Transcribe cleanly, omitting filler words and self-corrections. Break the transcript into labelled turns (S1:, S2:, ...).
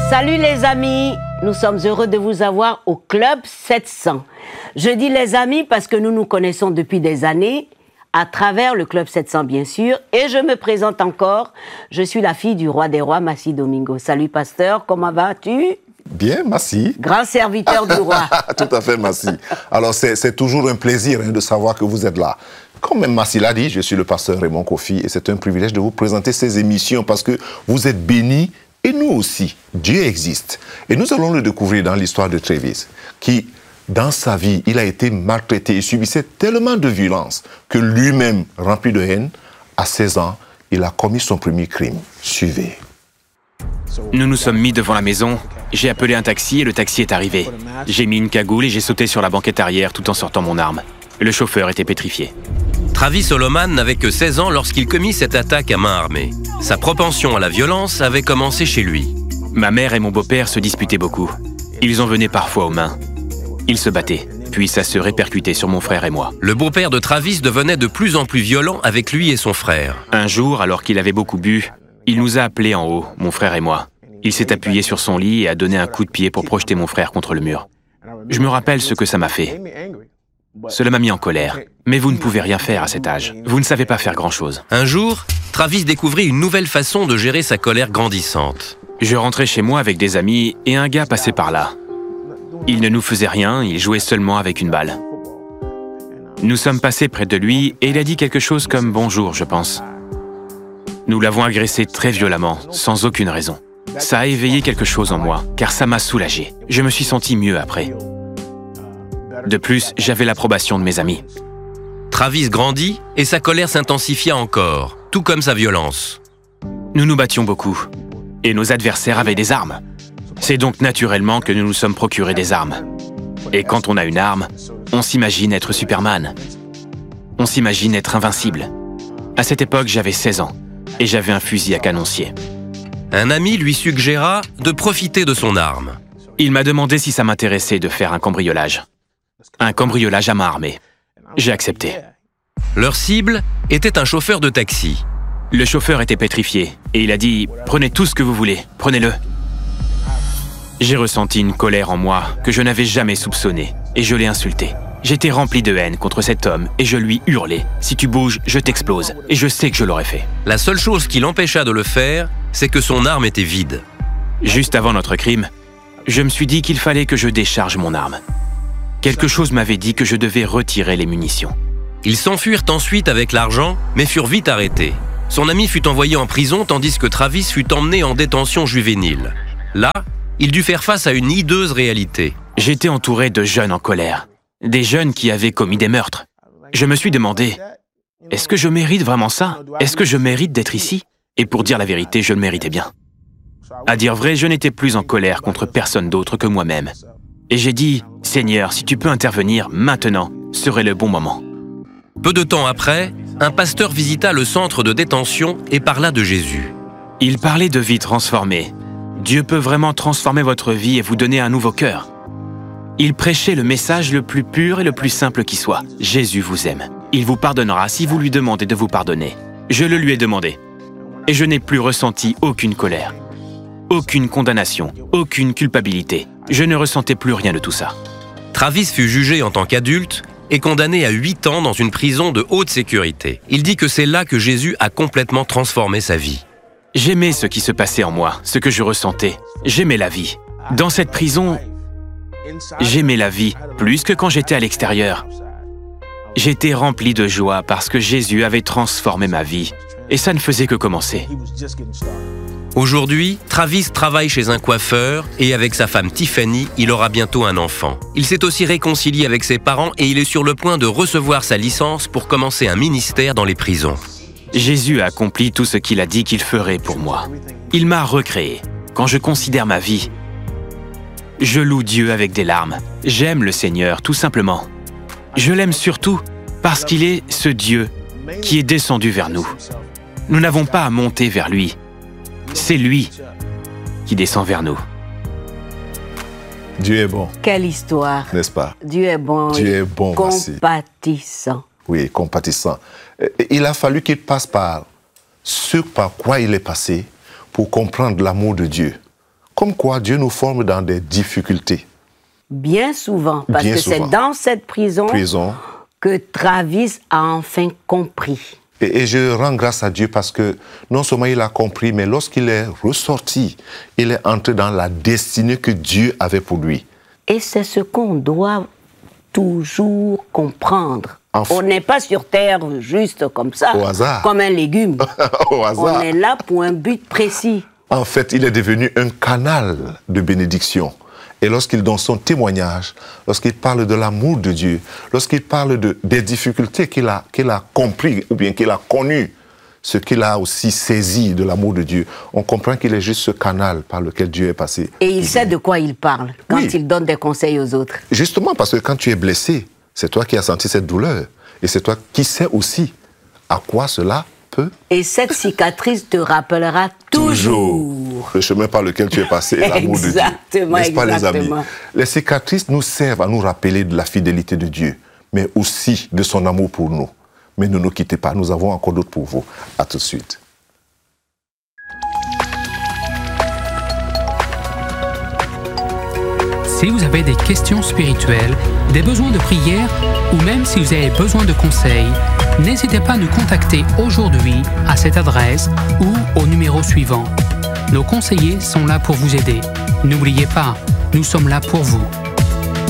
S1: Salut les amis, nous sommes heureux de vous avoir au Club 700. Je dis les amis parce que nous nous connaissons depuis des années, à travers le Club 700 bien sûr, et je me présente encore, je suis la fille du roi des rois, Massi Domingo. Salut pasteur, comment vas-tu ?
S2: Bien, merci.
S1: Grand serviteur du roi.
S2: Tout à fait, Massi. Alors, c'est toujours un plaisir de savoir que vous êtes là. Comme même Massi l'a dit, je suis le pasteur Raymond Kofi et c'est un privilège de vous présenter ces émissions parce que vous êtes bénis et nous aussi. Dieu existe. Et nous allons le découvrir dans l'histoire de Travis, qui, dans sa vie, il a été maltraité et subissait tellement de violence que lui-même, rempli de haine, à 16 ans, il a commis son premier crime. Suivez.
S3: Nous nous sommes mis devant la maison, j'ai appelé un taxi et le taxi est arrivé. J'ai mis une cagoule et j'ai sauté sur la banquette arrière tout en sortant mon arme. Le chauffeur était pétrifié.
S4: Travis Solomon n'avait que 16 ans lorsqu'il commit cette attaque à main armée. Sa propension à la violence avait commencé chez lui.
S3: Ma mère et mon beau-père se disputaient beaucoup. Ils en venaient parfois aux mains. Ils se battaient, puis ça se répercutait sur mon frère et moi.
S4: Le beau-père de Travis devenait de plus en plus violent avec lui et son frère.
S3: Un jour, alors qu'il avait beaucoup bu, il nous a appelés en haut, mon frère et moi. Il s'est appuyé sur son lit et a donné un coup de pied pour projeter mon frère contre le mur. Je me rappelle ce que ça m'a fait. Cela m'a mis en colère. Mais vous ne pouvez rien faire à cet âge. Vous ne savez pas faire grand-chose.
S4: Un jour, Travis découvrit une nouvelle façon de gérer sa colère grandissante.
S3: Je rentrais chez moi avec des amis et un gars passait par là. Il ne nous faisait rien, il jouait seulement avec une balle. Nous sommes passés près de lui et il a dit quelque chose comme « bonjour », je pense. Nous l'avons agressé très violemment, sans aucune raison. Ça a éveillé quelque chose en moi, car ça m'a soulagé. Je me suis senti mieux après. De plus, j'avais l'approbation de mes amis.
S4: Travis grandit et sa colère s'intensifia encore, tout comme sa violence.
S3: Nous nous battions beaucoup, et nos adversaires avaient des armes. C'est donc naturellement que nous nous sommes procurés des armes. Et quand on a une arme, on s'imagine être Superman. On s'imagine être invincible. À cette époque, j'avais 16 ans, et j'avais un fusil à canoncier.
S4: Un ami lui suggéra de profiter de son arme.
S3: Il m'a demandé si ça m'intéressait de faire un cambriolage. Un cambriolage à main armée. J'ai accepté.
S4: Leur cible était un chauffeur de taxi.
S3: Le chauffeur était pétrifié et il a dit « Prenez tout ce que vous voulez, prenez-le ». J'ai ressenti une colère en moi que je n'avais jamais soupçonnée et je l'ai insulté. J'étais rempli de haine contre cet homme et je lui hurlais « Si tu bouges, je t'explose » et je sais que je l'aurais fait.
S4: La seule chose qui l'empêcha de le faire, c'est que son arme était vide.
S3: Juste avant notre crime, je me suis dit qu'il fallait que je décharge mon arme. Quelque chose m'avait dit que je devais retirer les munitions.
S4: Ils s'enfuirent ensuite avec l'argent, mais furent vite arrêtés. Son ami fut envoyé en prison tandis que Travis fut emmené en détention juvénile. Là, il dut faire face à une hideuse réalité.
S3: J'étais entouré de jeunes en colère, des jeunes qui avaient commis des meurtres. Je me suis demandé, est-ce que je mérite vraiment ça? Est-ce que je mérite d'être ici? Et pour dire la vérité, je le méritais bien. À dire vrai, je n'étais plus en colère contre personne d'autre que moi-même. Et j'ai dit, « Seigneur, si tu peux intervenir maintenant, serait le bon moment. »
S4: Peu de temps après, un pasteur visita le centre de détention et parla de Jésus.
S3: Il parlait de vie transformée. Dieu peut vraiment transformer votre vie et vous donner un nouveau cœur. Il prêchait le message le plus pur et le plus simple qui soit. Jésus vous aime. Il vous pardonnera si vous lui demandez de vous pardonner. Je le lui ai demandé. Et je n'ai plus ressenti aucune colère. Aucune condamnation, aucune culpabilité. Je ne ressentais plus rien de tout ça.
S4: Travis fut jugé en tant qu'adulte et condamné à 8 ans dans une prison de haute sécurité. Il dit que c'est là que Jésus a complètement transformé sa vie.
S3: J'aimais ce qui se passait en moi, ce que je ressentais. J'aimais la vie. Dans cette prison, j'aimais la vie plus que quand j'étais à l'extérieur. J'étais rempli de joie parce que Jésus avait transformé ma vie. Et ça ne faisait que commencer.
S4: Aujourd'hui, Travis travaille chez un coiffeur et avec sa femme Tiffany, il aura bientôt un enfant. Il s'est aussi réconcilié avec ses parents et il est sur le point de recevoir sa licence pour commencer un ministère dans les prisons.
S3: Jésus a accompli tout ce qu'il a dit qu'il ferait pour moi. Il m'a recréé. Quand je considère ma vie, je loue Dieu avec des larmes. J'aime le Seigneur, tout simplement. Je l'aime surtout parce qu'il est ce Dieu qui est descendu vers nous. Nous n'avons pas à monter vers lui. C'est lui qui descend vers nous.
S2: Dieu est bon.
S1: Quelle histoire.
S2: N'est-ce pas?
S1: Dieu est bon.
S2: Dieu est bon,
S1: compatissant.
S2: Oui, compatissant. Il a fallu qu'il passe par ce par quoi il est passé pour comprendre l'amour de Dieu. Comme quoi Dieu nous forme dans des difficultés.
S1: Bien souvent, parce
S2: Bien
S1: que
S2: souvent.
S1: c'est dans cette prison que Travis a enfin compris.
S2: Et je rends grâce à Dieu parce que non seulement il a compris, mais lorsqu'il est ressorti, il est entré dans la destinée que Dieu avait pour lui.
S1: Et c'est ce qu'on doit toujours comprendre. On n'est pas sur terre juste comme ça,
S2: au hasard.
S1: comme un légume.
S2: Au hasard.
S1: On est là pour un but précis.
S2: En fait, il est devenu un canal de bénédiction. Et lorsqu'il donne son témoignage, lorsqu'il parle de l'amour de Dieu, lorsqu'il parle des difficultés qu'il a compris ou bien qu'il a connues, ce qu'il a aussi saisi de l'amour de Dieu, on comprend qu'il est juste ce canal par lequel Dieu est passé.
S1: Et il sait de quoi il parle quand il donne des conseils aux autres.
S2: Justement, parce que quand tu es blessé, c'est toi qui as senti cette douleur. Et c'est toi qui sais aussi à quoi cela peut.
S1: Et cette cicatrice te rappellera toujours
S2: le chemin par lequel tu es passé et l'amour de Dieu.
S1: Exactement,
S2: n'est-ce pas, les amis?
S1: exactement.
S2: Les cicatrices nous servent à nous rappeler de la fidélité de Dieu, mais aussi de son amour pour nous. Mais ne nous quittez pas, nous avons encore d'autres pour vous. À tout de suite.
S5: Si vous avez des questions spirituelles, des besoins de prière ou même si vous avez besoin de conseils, n'hésitez pas à nous contacter aujourd'hui à cette adresse ou au numéro suivant. Nos conseillers sont là pour vous aider. N'oubliez pas, nous sommes là pour vous.